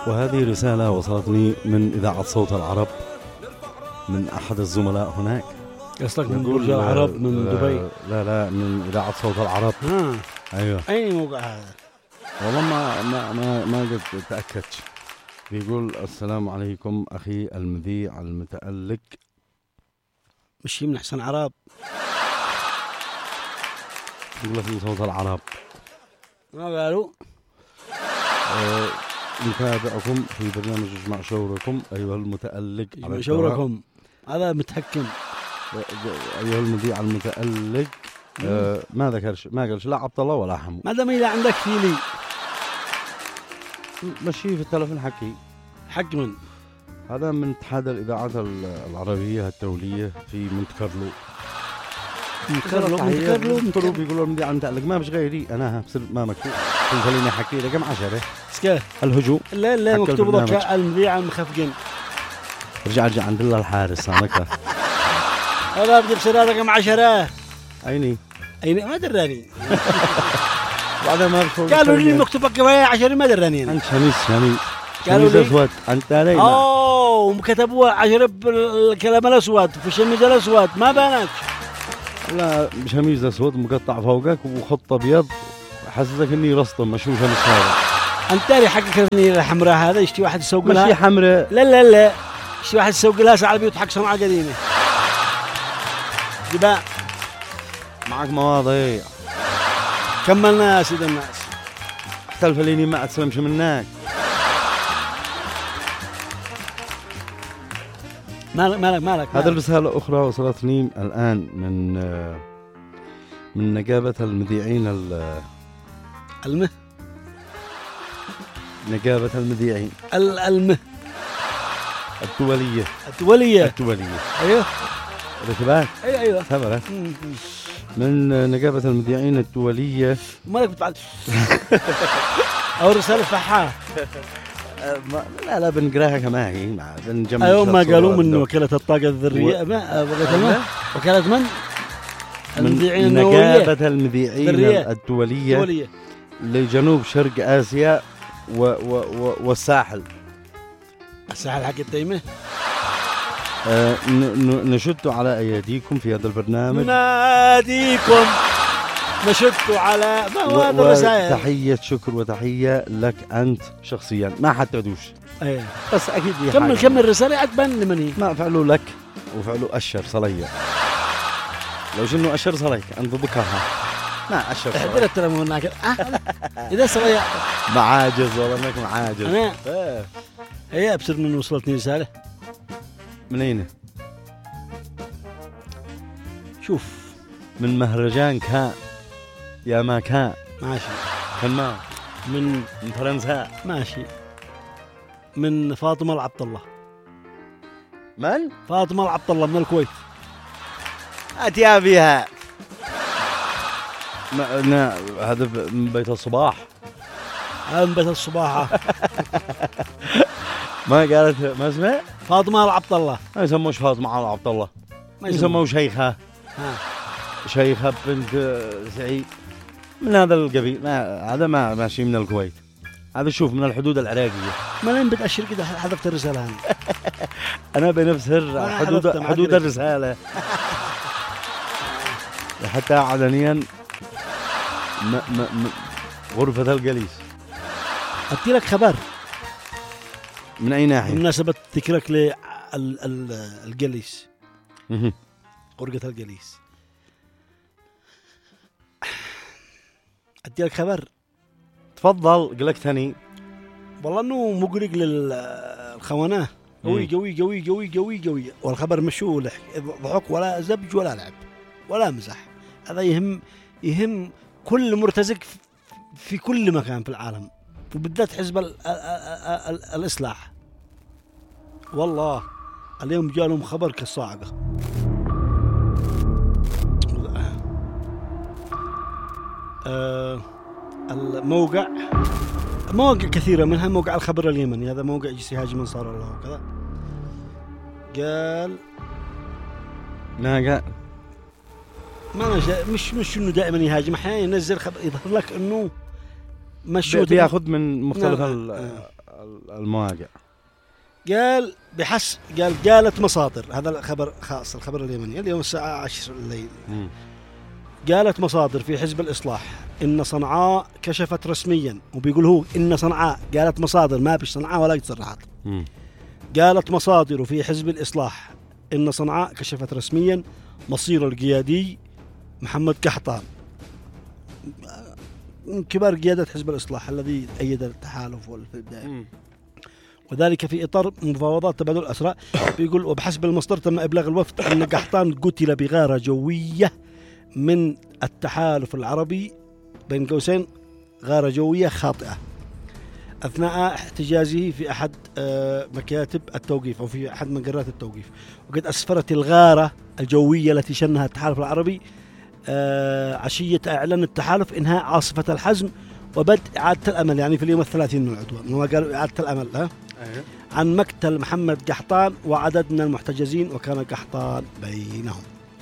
وهذه رسالة وصلتني من إذاعة صوت العرب من أحد الزملاء هناك. قصدك من برج العرب من دبي؟ لا من إذاعة صوت العرب. أيوة. أي موقع هذا؟ والله ما قد تأكدت. بيقول السلام عليكم أخي المذيع المتألق. مش من أحسن عرب؟ يقول لك من صوت العرب. ما قالوا؟ نتابعكم في برنامج اجمع شوركم أيها المتألق. اجمع شوركم هذا متحكم. أيها المذيع المتألق. ما ذكرش، ما قالش لا عبد الله ولا حمو. ما دام إذا عندك فيلي مشي في التلفون حكي. حق من؟ هذا من اتحاد الإذاعات العربية الدولية في منتكرلو. منتكرلو بيقولوا المذيع المتألق ما مش غيري أنا بصير ما مكتوب. خليني أحكي لك كم 10 سكه الهجوم. لا مكتوب ذاك المذيع المخفقين. رجع عند الله الحارس هذاك. هذا بدي بصير هذا كم 10. عيني ما دراني. بعدها ما بشوف. قالوا لي مكتوب كفاية 10 ما دراني أنا. أنت شميس قالوا لي أسود أنت علي. وكتبوا 10 بالكلام الأسود في الشميز الأسود ما بانت. لا شميز أسود مقطع فوقك وخط أبيض حسيتك إني رسطم مشو شمس هذا. أنت تاري حقك إني الحمراء هذا يشتي واحد يسوق لها. مشي حمراء. لا يشتي واحد يسوق لها ساعة البيوت حق صنعاء قديمة. جباء معك مواضيع. كملنا يا سيد الناس. احتلف ليني ما أتسلمش منك. مالك. هذا الرسالة أخرى وصلتني الآن من نقابة المذيعين نقابة المذيعين الدولية. أيوه ركبات. أيوه ثمرة من نقابة المذيعين الدولية. مالك بتفعل أو رسالة فحاء. لا بنقراها كما هي بنجمع. أيوة ما قالوا من وكالة الطاقة الذرية وكالة من؟ المذيعين نقابة المذيعين الدولية لجنوب شرق آسيا والساحل. الساحل حق التيمة. نشد على أيديكم في هذا البرنامج. ناديكم نشد على ما هو هذا الرسائل. تحية شكر وتحية لك أنت شخصيا ما حتعدوش. أيه. بس أكيد كمل رسالة عتبان لمن هي. ما فعلوا لك وفعلوا أشر صلية. لو شنو أشر صليك أنت بكرها ما أشر صليك. احضر التلمون هناك. إذا صلية معاجز والله إنك معاجز. أنا هي أبصر من وصلتني رسالة. من أين؟ شوف من مهرجان كان يا ما كان ماشي. كان ما من فرنسا ماشي. من فاطمة العبد الله. من؟ فاطمة العبد الله من الكويت. أتيا بها. هذا من بيت الصباح. هذا من بيت الصباح. ما قالت ما اسمه؟ فاطمة العبد الله. ما يسموش فاطمة العبد الله. يسموه شيخة. شيخة بنت سعيد من هذا القبيل. هذا ما ماشي من الكويت. هذا شوف من الحدود العراقية. ما لين بتأشر كده حذفت الرسالة هنا. أنا بنفسر حدود الرسالة. حتى علنيا غرفة الجليس. أدي لك خبر. من أي ناحية؟ بمناسبة ذكرك للجليس. غرفة الجليس. أدي لك خبر. تفضل قلقتني. والله إنه مقلق للخونة. قوي والخبر مشو ضحك ولا زبج ولا لعب ولا مزح. هذا يهم كل مرتزق في كل مكان في العالم وبالذات حزب الإصلاح. والله اليوم جالهم خبر كالصاعقة. الموقع مواقع كثيرة منها موقع الخبر اليمني. هذا موقع جسي هاجم انصار الله وكذا. قال ما مش انه دائما يهاجم. احيانا ينزل خبر يظهر لك انه مشوت بياخذ من مختلف المواقع. قال قالت مصادر، هذا الخبر خاص الخبر اليمني اليوم الساعة 10 الليل. قالت مصادر في حزب الإصلاح إن صنعاء كشفت رسميا، وبيقول هو إن صنعاء، قالت مصادر ما فيش صنعاء ولا تصرحات. قالت مصادر في حزب الإصلاح إن صنعاء كشفت رسميا مصير القيادي محمد قحطان من كبار قيادة حزب الإصلاح الذي أيد التحالف في البداية، وذلك في إطار مفاوضات تبادل الأسرى. بيقول وبحسب المصدر تم إبلاغ الوفد أن قحطان قتل بغارة جوية من التحالف العربي، بين قوسين غارة جوية خاطئة، أثناء احتجازه في أحد مكاتب التوقيف أو في أحد مقرات التوقيف. وقد أسفرت الغارة الجوية التي شنها التحالف العربي عشية إعلان التحالف إنهاء عاصفة الحزم وبدء إعادة الأمل، يعني في اليوم 30 من العدوان، هو قالوا إعادة الأمل عن مقتل محمد قحطان وعدد من المحتجزين، وكان قحطان بينهم.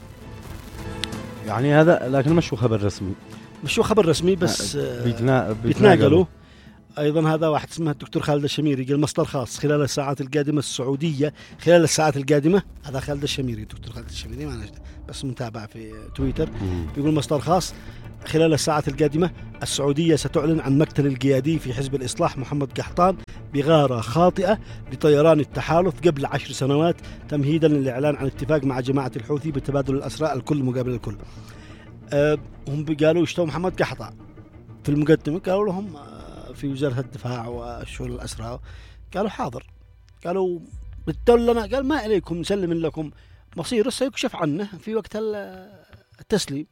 يعني هذا لكن مش خبر رسمي، مش خبر رسمي بس بيتناقلوا. أيضا هذا واحد اسمه الدكتور خالد الشميري قال مصدر خاص خلال الساعات القادمة السعودية، خلال الساعات القادمة، هذا خالد الشميري الدكتور خالد الشميري ما بس متابع في تويتر، بيقول مصدر خاص خلال الساعات القادمة السعودية ستعلن عن مقتل القيادي في حزب الإصلاح محمد قحطان بغارة خاطئة لطيران التحالف قبل 10 سنوات، تمهيدا للإعلان عن اتفاق مع جماعة الحوثي بتبادل الأسرى الكل مقابل الكل. هم قالوا يشتوا محمد قحطان في المقدمة، قالوا لهم في وزارة الدفاع وشؤون الأسرى، قالوا حاضر، قالوا بالدولة، قال ما إليكم نسلم لكم مصير سيكشف عنه في وقت التسليم،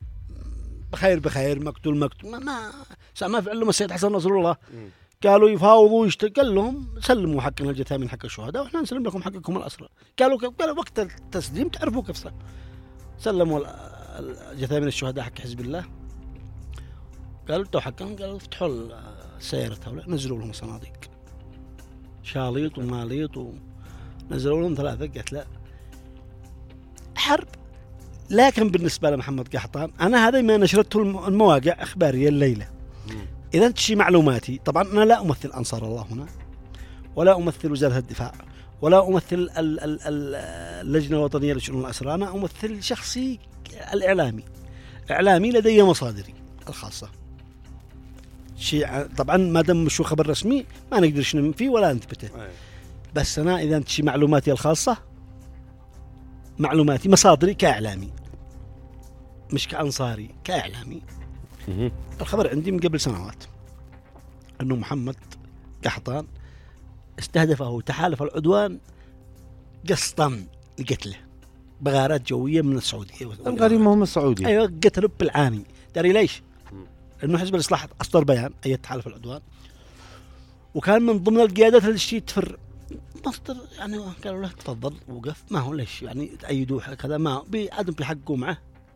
بخير مقتول ما فعلهم السيد حسن نصر الله. قالوا يفاوضوا قال لهم سلموا حقنا الجثامين حق الشهداء وإحنا نسلم لكم حقكم الأسرى. قالوا وقت التسليم تعرفوا كيف سلموا الجثامين الشهداء حق حزب الله، قالوا تو حقهم، قالوا افتحوا السيارة هؤلاء، نزلوا لهم صناديق شاليط وماليط ونزلوا لهم 3 قتلى. حرب. لكن بالنسبة لمحمد قحطان أنا هذا ما نشرته المواقع إخبارية الليلة، إذا تشي معلوماتي، طبعا أنا لا أمثل أنصار الله هنا، ولا أمثل وزارة الدفاع، ولا أمثل اللجنة الوطنية لشؤون الأسرى، أنا أمثل شخصي إعلامي لدي مصادري الخاصة. شيء طبعا ما دام مش خبر رسمي ما نقدرش نمن فيه ولا نثبته، بس أنا إذا تشي معلوماتي الخاصة، معلوماتي مصادري كإعلامي مش كأنصاري، كإعلامي. الخبر عندي من قبل سنوات أنه محمد قحطان استهدفه تحالف العدوان قصدا لقتله بغارات جوية من السعودية. الغريمة هم السعودية. أيوة قتلوا بالعاني. داري ليش؟ إنه حزب الإصلاح أصدر بيان أي تحالف العدوان، وكان من ضمن القيادات اللي تشي تفر مصدر، يعني قالوا له تفضل وقف، ما هو ليش يعني تأيدوه كذا، ما بعدم بيحققوا معه.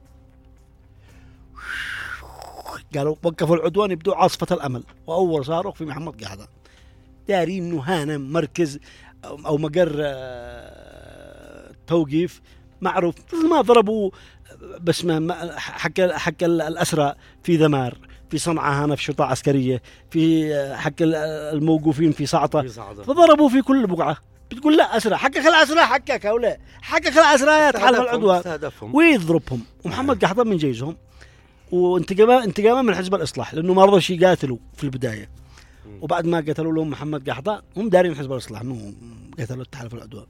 قالوا وقفوا العدوان يبدو عاصفة الأمل، وأول صاروخ في محمد قحطان. داري إنه هانا مركز أو مقر توقيف معروف، ما ضربوا بس ما حق الأسرى في ذمار، في صنعاء هنا في شرطة عسكرية، في حق الموقوفين في صعطة، فضربوا في كل بقعة. بتقول لا أسرى حقك، الأسرى حقك أو لا حقك الأسرى يا تحالف العدوان، ويضربهم. ومحمد قحطان من جيزهم، وانتقاما من حزب الإصلاح لأنه ما رضوش يقاتلوا في البداية، وبعد ما قتلوا لهم محمد قحطان هم دارين حزب الإصلاح إنه قتلوا التحالف العدوان،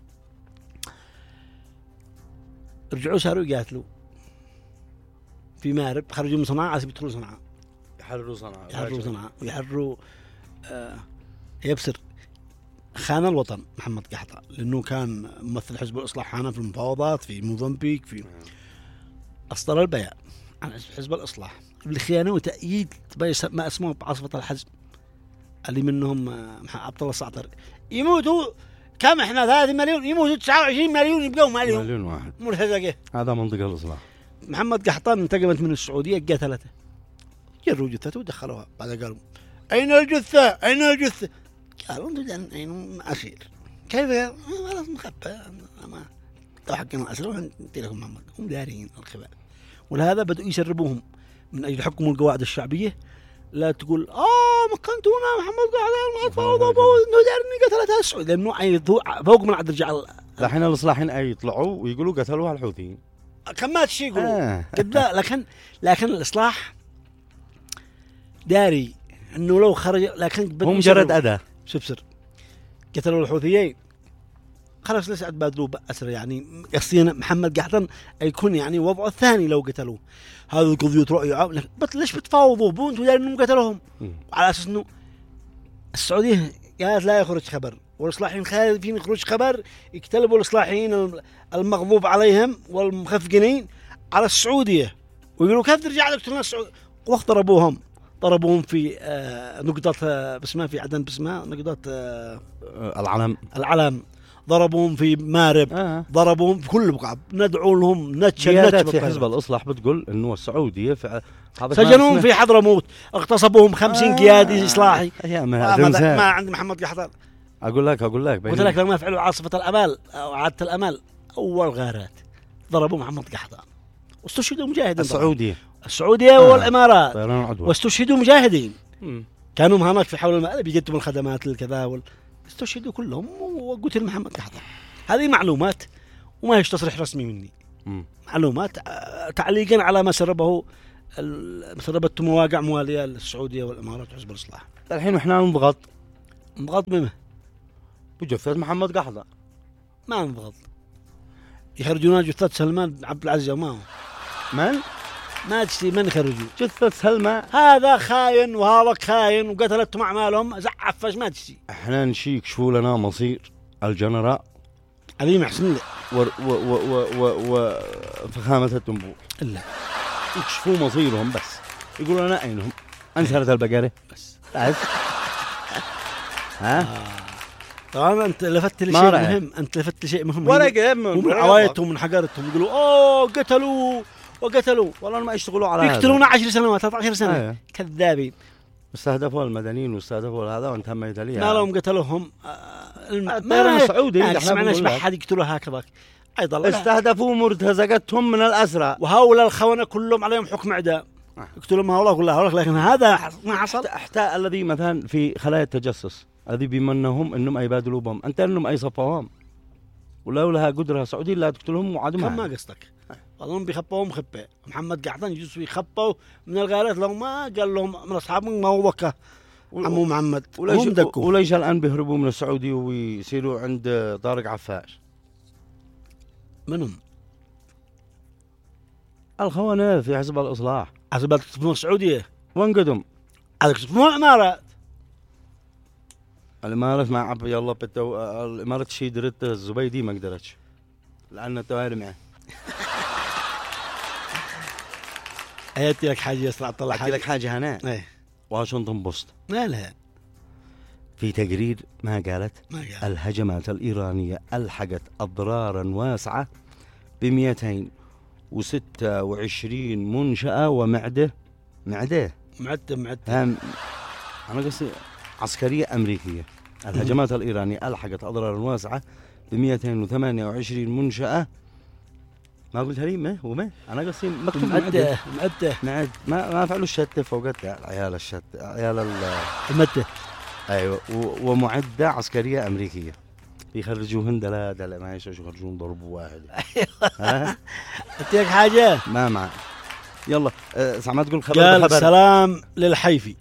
رجعوا صاروا يقاتلوا في مارب، خرجوا من صنعاء عشان يدخلوا صنعاء، يحرروا صنعاء ويحرروا يبصر. خان الوطن محمد قحطان لأنه كان ممثل حزب الإصلاح هنا في المفاوضات في موزمبيق، في أصدر البيان عن حزب الإصلاح بالخيانة وتأييد ما اسمه بعاصفة الحزم، اللي منهم عبد الله الصعطر. يموتوا كم احنا 3 مليون، يموتوا 29 مليون، يبقوا مليون واحد مرهقة. هذا منطقة الإصلاح. محمد قحطان انتقمت من السعودية، قتلته، جروا جثته ودخلوها. بعد قالوا أين الجثة؟ قالوا أين أسير؟ كيف؟ خلاص مخبى، ما حقنا الأسر وننتهي لكم محمد. هم دارين الخباء، ولهذا بدأوا يسربوهم من أجل حكم القواعد الشعبية لا تقول مكنتونا محمد قاعد تفاوضوا انه دارني قتلتها السعوديه، لانه فوق من عاد رجع الحين الاصلاحيين اي يطلعوا ويقولوا قتلوها الحوثيين. كم ما تشي يقولوا لا، لكن الاصلاح داري انه لو خرج، لكن هو مجرد اداه. سبسر قتلوا الحوثيين خلاص ليس بادلوا بأسر، يعني قصدي محمد قحطان يكون يعني وضعه الثاني لو قتلوه. هذا قضية رؤية، ليش بتفاوضوا بونتوا دارين انهم قتلوهم على اساس انه السعودية قالت لا يخرج خبر، والاصلاحيين خايفين يخرج خبر يكتلبوا الاصلاحيين المغضوب عليهم والمخفقين على السعودية، ويقولوا كيف ترجع لك تقتلنا السعودية. وقت ضربوهم في نقطة باسمها في عدن، باسمها نقطة العلم، ضربوهم في مارب، ضربوهم في كل بقعة، ندعو لهم نتشل في حزب الإصلاح بتقول إنه السعودية سجنوهم في حضرموت، اغتصبوهم 50 قيادي إصلاحي. ما عند محمد قحطان. أقول لك قلت لك لما فعلوا عاصفة الأمال أو عادة الأمل أول غارات ضربوا محمد قحطان واستشهدوا مجاهدين. السعودية والإمارات واستشهدوا مجاهدين كانوا هناك في حول الماء بيقدموا الخدمات للكذا استشهدوا كلهم وقتل محمد قحطان. هذه معلومات وما هيش تصريح رسمي مني، معلومات تعليقا على ما سربت مواقع موالية للسعودية والإمارات وحزب الإصلاح. الحين احنا نضغط بمه بجثة محمد قحطان، ما نضغط يخرجون جثة سلمان بن عبد العزيز وما ما تشتي من يخرجوا جثة سلمان، هذا خاين وهذا خاين وقتلتهم أعمالهم زعفش ما تشتي. احنا نشي يكشفوا لنا مصير الجنراء عظيم أحسن لي وفخامة التنبور، لا يكشفوا مصيرهم بس يقولوا لنا أينهم أنسرت البقرة بس طبعا أنت لفت لشيء مهم، أنت لفت لشيء مهم من عوايتهم من حقارتهم يقولوا قتلوا والله ما يشتغلوا على هذا، يقتلونا 10 سنوات 13 سنة كذابين. استهدفوا المدنيين واستهدفوا هذا وانت هميت عليه ما لهم قتلوهم الطيران السعودي اللي احنا بنقول لك حد يقتلوا هكذا ايضا استهدفوا مرتزقتهم من الأسرى، وهؤلاء الخونة كلهم عليهم حكم إعدام يقتلهم هؤلاء لكن هذا ما حصل. حتى الذي مثلا في خلايا التجسس الذي بيمنهم انهم يبادلوا بهم انت انهم اي صفوهم ولولا قدرها سعودي لا تقتلهم وعدمها. ما قصدك والله بيخبوهم خبه محمد قحطان يجلسوا يخبوا من الغارات لو ما قال لهم من اصحابهم ما هو وكه عمو محمد وليش الان بيهربوا من السعودي ويصيروا عند طارق عفاش؟ منهم الخونة في حزب الإصلاح، حزب السعودية وانقدم مو الإمارات مع عبد الله الإمارات شي درت الزبيدي ما قدرتش لأن التواري معه. أيتي لك حاجة يسرع طلع حاجة لك حاجة هنا واشنطن بوست لا في تقرير ما قالت الهجمات الإيرانية ألحقت أضرارا واسعة ب226 منشأة ومعدة أنا قصدي عسكرية أمريكية. الهجمات الإيرانية ألحقت أضرارا واسعة ب228 منشأة. ما قلت هريمة وما أنا قصدي مكتوب معدة ما فعلوا الشتة فوقتها عيال المدة أيوة ومعدة عسكرية أمريكية يخرجوهن دلا ما يخرجون ضرب واحد. أتيك حاجة ما معه يلا سامع تقول خبر سلام للحيفي.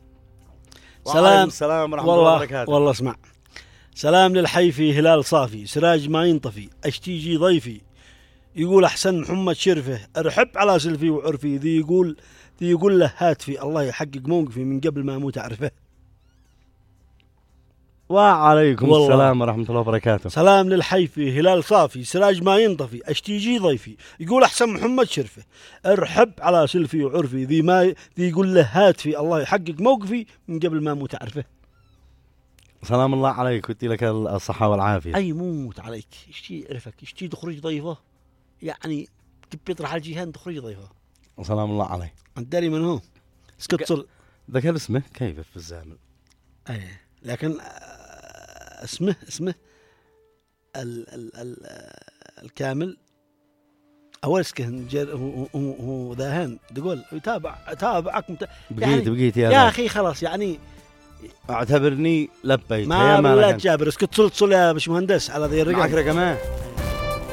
سلام ورحمة الله وبركاته. والله اسمع سلام للحيفي هلال صافي سراج ما ينطفي اشتيجي ضيفي يقول أحسن محمد شرفه أرحب على سلفي وعرفي ذي يقول له هاتفي الله يحقق موقفي من قبل ما أموت أعرفه. وعليكم السلام ورحمة الله وبركاته. سلام للحيفي هلال صافي سراج ما ينطفي اشتيجي ضيفي يقول أحسن محمد شرفه أرحب على سلفي وعرفي ذي يقول له هاتفي الله يحقق موقفي من قبل ما أموت أعرفه. سلام الله عليك ودي لك الصحة والعافية. أي موت عليك اشتي عرفك اشتي تخرج ضيفه يعني تبي يطرح الجيهان تخرج ضيفه. سلام الله عليه. أنت داري من هو اسكتصل ذكر اسمه كيف في الزامل لكن اسمه ال الكامل اول سكن هو ذاهن تقول يتابعك بقيت يا اخي خلاص يعني اعتبرني لبيت ما لا جابر اسكت صلت يا باش مهندس على ذي الرقم معك رقمه